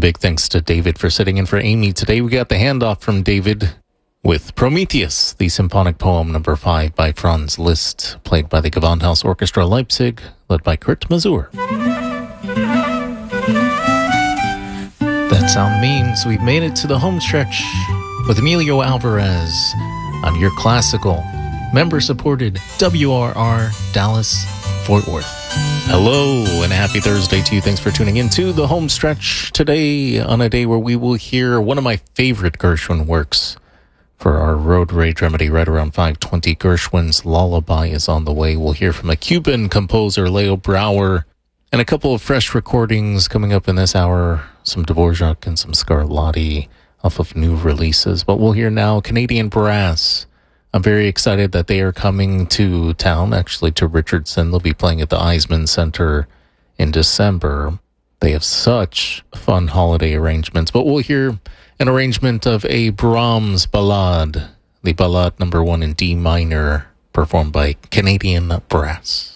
Big thanks to David for sitting in for Amy today. We got the handoff from David with Prometheus, the symphonic poem number 5 by Franz Liszt, played by the Gewandhaus Orchestra Leipzig, led by Kurt Masur. That sound means we've made it to the home stretch with Emilio Alvarez on your classical, member-supported WRR Dallas Fort Worth. Hello and happy Thursday to you. Thanks for tuning in to the home stretch today on a day where we will hear one of my favorite Gershwin works for our Road Rage Remedy right around 5:20. Gershwin's Lullaby is on the way. We'll hear from a Cuban composer, Leo Brouwer, and a couple of fresh recordings coming up in this hour. Some Dvorak and some Scarlatti off of new releases. But we'll hear now Canadian Brass. I'm very excited that they are coming to town, actually to Richardson. They'll be playing at the Eisman Center in December. They have such fun holiday arrangements. But we'll hear an arrangement of a Brahms ballade, the Ballade number 1 in D minor, performed by Canadian Brass.